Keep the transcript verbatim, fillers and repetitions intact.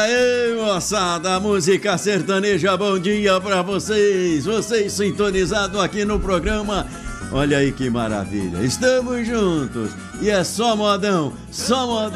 Aê, moçada, música sertaneja, bom dia pra vocês. Vocês sintonizados aqui no programa. Olha aí que maravilha, estamos juntos. E é só modão, só modão.